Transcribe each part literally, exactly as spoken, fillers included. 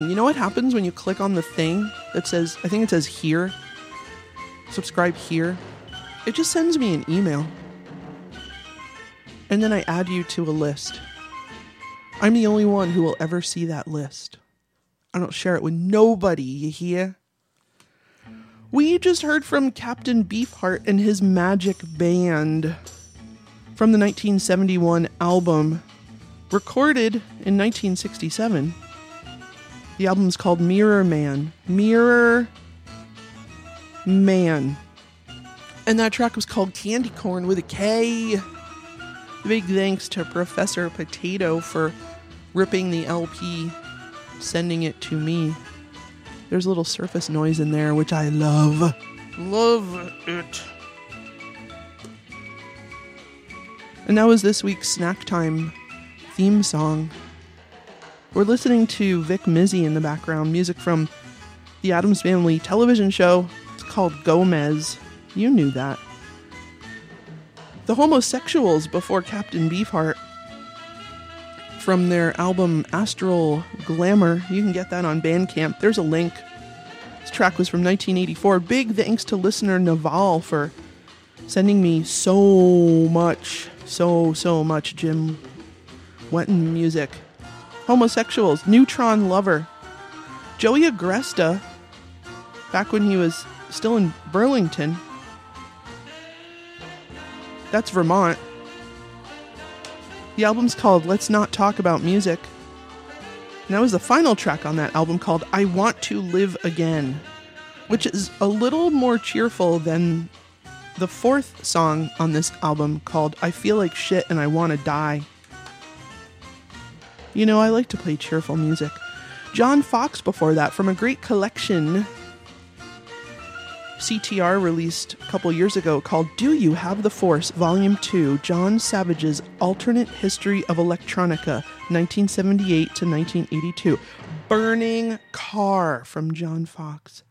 You know what happens when you click on the thing that says, I think it says here, subscribe here? It just sends me an email. And then I add you to a list. I'm the only one who will ever see that list. I don't share it with nobody, you hear? We just heard from Captain Beefheart and his Magic Band from the nineteen seventy-one album, recorded in nineteen sixty-seven. The album's called Mirror Man. Mirror Man. And that track was called Candy Corn with a K. Big thanks to Professor Potato for ripping the L P, sending it to me. There's a little surface noise in there, which I love. Love it. And that was this week's Snack Time theme song. We're listening to Vic Mizzy in the background, music from the Addams Family television show. It's called Gomez. You knew that. The Homosexuals before Captain Beefheart from their album Astral Glamour. You can get that on Bandcamp. There's a link. This track was from nineteen eighty-four. Big thanks to listener Naval for sending me so much, so, so much Jim Wetton music. Homosexuals, Neutron Lover. Joey Agresta, back when he was still in Burlington. That's Vermont. The album's called Let's Not Talk About Music. And that was the final track on that album, called I Want to Live Again, which is a little more cheerful than the fourth song on this album, called I Feel Like Shit and I Want to Die. You know, I like to play cheerful music. John Fox before that, from a great collection C T R released a couple years ago called Do You Have the Force, Volume two, John Savage's Alternate History of Electronica, nineteen seventy-eight to nineteen eighty-two. Burning Car from John Fox.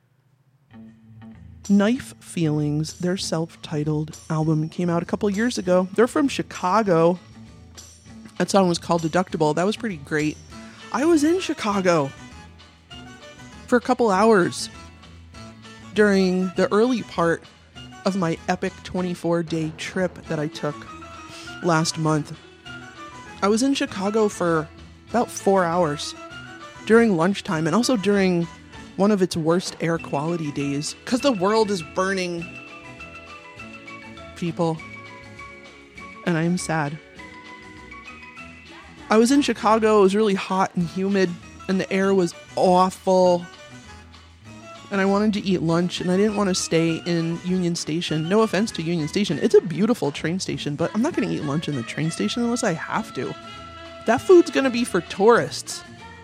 Knife Feelings, their self-titled album, came out a couple years ago. They're from Chicago. That song was called Deductible. That was pretty great. I was in Chicago for a couple hours during the early part of my epic twenty-four day trip that I took last month. I was in Chicago for about four hours during lunchtime, and also during one of its worst air quality days, because the world is burning, people, and I'm sad. I was in Chicago. It was really hot and humid, and the air was awful. And I wanted to eat lunch, and I didn't want to stay in Union Station. No offense to Union Station. It's a beautiful train station, but I'm not going to eat lunch in the train station unless I have to. That food's going to be for tourists.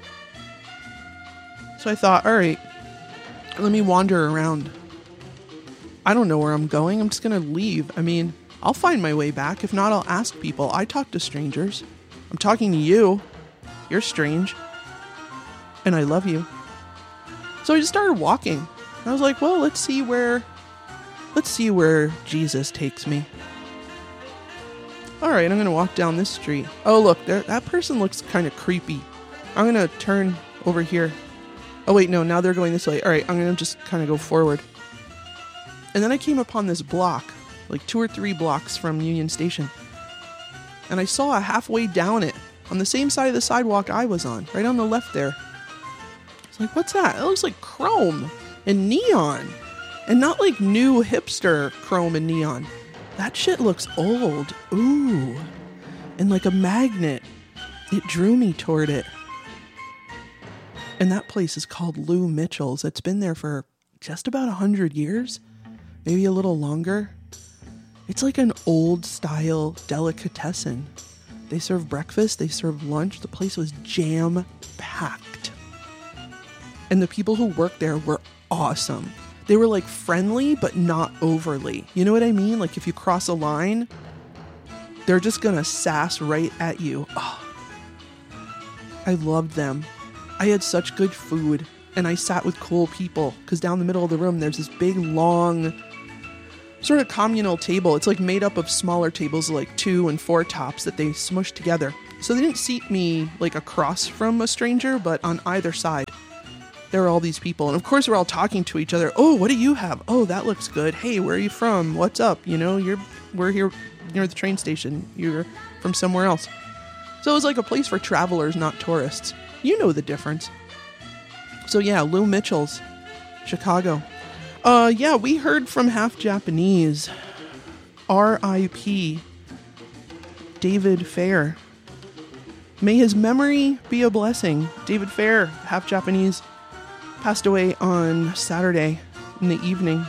So I thought, all right, let me wander around. I don't know where I'm going. I'm just going to leave. I mean, I'll find my way back. If not, I'll ask people. I talk to strangers. I'm talking to you. You're strange. And I love you. So I just started walking. I was like, well, let's see where, let's see where Jesus takes me. All right, I'm going to walk down this street. Oh, look, there, that person looks kind of creepy. I'm going to turn over here. Oh, wait, no, now they're going this way. All right, I'm going to just kind of go forward. And then I came upon this block, like two or three blocks from Union Station. And I saw halfway down it, on the same side of the sidewalk I was on, right on the left there. It's like, what's that? It looks like chrome and neon. And not like new hipster chrome and neon. That shit looks old. Ooh. And like a magnet. It drew me toward it. And that place is called Lou Mitchell's. It's been there for just about a hundred years. Maybe a little longer. It's like an old style delicatessen. They serve breakfast. They serve lunch. The place was jam packed. And the people who worked there were awesome. They were like friendly, but not overly. You know what I mean? Like if you cross a line, they're just gonna sass right at you. Oh, I loved them. I had such good food, and I sat with cool people, because down the middle of the room, there's this big, long, sort of communal table. It's like made up of smaller tables, like two and four tops that they smush together. So they didn't seat me like across from a stranger, but on either side. There were all these people. And of course, we're all talking to each other. Oh, what do you have? Oh, that looks good. Hey, where are you from? What's up? You know, you're we're here near the train station. You're from somewhere else. So it was like a place for travelers, not tourists. You know the difference. So yeah, Lou Mitchell's, Chicago. Uh, yeah, we heard from Half Japanese. R I P David Fair. May his memory be a blessing. David Fair, Half Japanese, passed away on Saturday in the evening.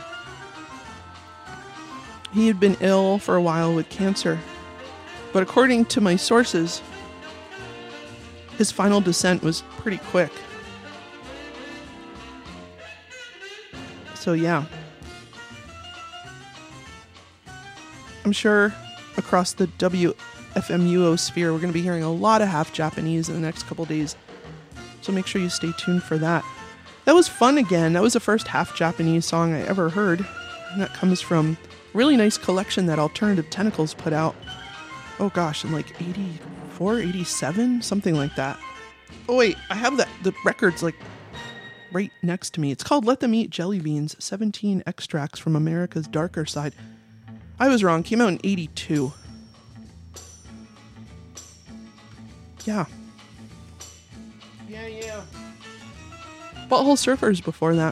He had been ill for a while with cancer, but according to my sources, his final descent was pretty quick. So yeah, I'm sure across the W F M U O sphere, we're going to be hearing a lot of Half Japanese in the next couple days. So make sure you stay tuned for that. That was fun again. That was the first Half Japanese song I ever heard. And that comes from a really nice collection that Alternative Tentacles put out. Oh gosh, in like eighty-four, eighty-seven, something like that. Oh wait, I have that the records like right next to me. It's called Let Them Eat Jelly Beans, seventeen Extracts from America's Darker Side. I was wrong. Came out in eighty-two. Yeah. Yeah, yeah. Butthole Surfers before that.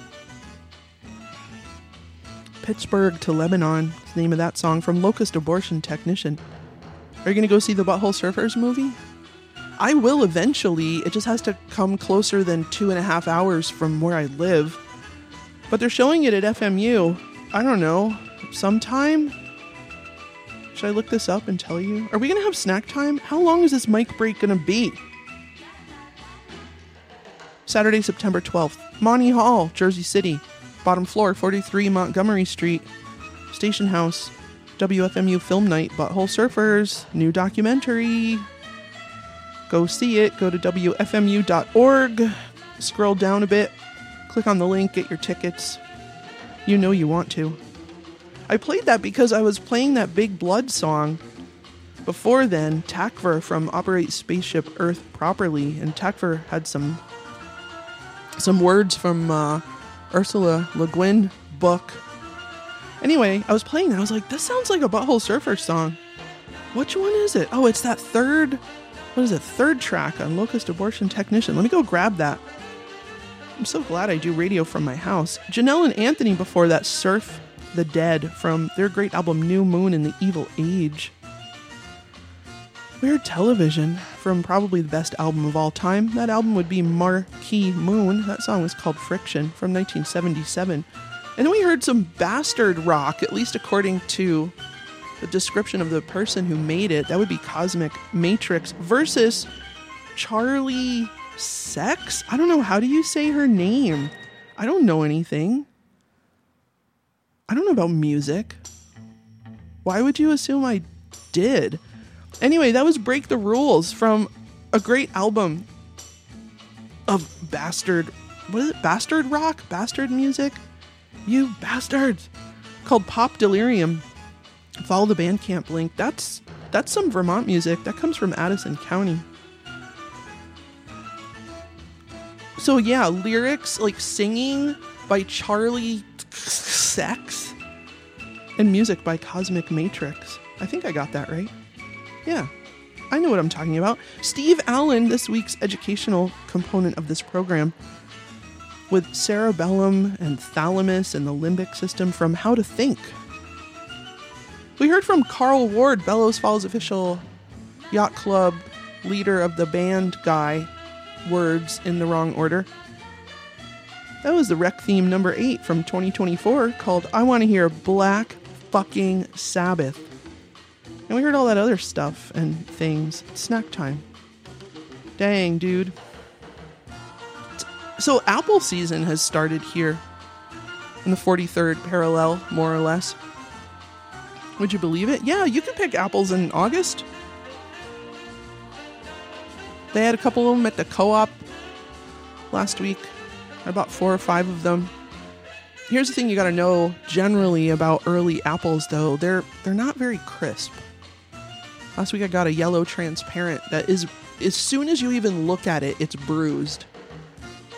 Pittsburgh to Lebanon is the name of that song from Locust Abortion Technician. Are you going to go see the Butthole Surfers movie? I will eventually. It just has to come closer than two and a half hours from where I live. But they're showing it at F M U. I don't know. Sometime? Should I look this up and tell you? Are we going to have snack time? How long is this mic break going to be? Saturday, September twelfth. Monty Hall, Jersey City. Bottom floor, forty-three Montgomery Street. Station House. W F M U Film Night. Butthole Surfers. New documentary. Go see it. Go to W F M U dot org. Scroll down a bit. Click on the link. Get your tickets. You know you want to. I played that because I was playing that Big Blood song. Before then, Takver from Operate Spaceship Earth Properly. And Takver had some some words from uh, Ursula Le Guin book. Anyway, I was playing that. I was like, this sounds like a Butthole Surfer song. Which one is it? Oh, it's that third, what is it? Third track on Locust Abortion Technician. Let me go grab that. I'm so glad I do radio from my house. Janelle and Anthony before that, Surf the Dead from their great album New Moon in the Evil Age. Weird Television from probably the best album of all time. That album would be Marquee Moon. That song was called Friction from nineteen seventy-seven. And then we heard some bastard rock, at least according to the description of the person who made it. That would be Cosmic Matrix versus Charlie Sex? I don't know. How do you say her name? I don't know anything. I don't know about music. Why would you assume I did? Anyway, that was Break the Rules from a great album of bastard, what is it? Bastard rock? Bastard music? You bastards! Called Pop Delirium. Follow the Bandcamp link. That's that's some Vermont music. That comes from Addison County. So yeah, lyrics like singing by Charlie Sex and music by Cosmic Matrix. I think I got that right. Yeah, I know what I'm talking about. Steve Allen, this week's educational component of this program, with cerebellum and thalamus and the limbic system from How to Think. We heard from Carl Ward, Bellows Falls official yacht club leader of the band guy, words in the wrong order. That was the rec theme number eight from twenty twenty-four called I Want to Hear Black Fucking Sabbath. And we heard all that other stuff and things. Snack time. Dang, dude. So apple season has started here in the forty-third parallel, more or less. Would you believe it? Yeah, you can pick apples in August. They had a couple of them at the co-op last week. I bought four or five of them. Here's the thing you got to know generally about early apples, though. They're they're not very crisp. Last week I got a yellow transparent that is, as soon as you even look at it, it's bruised.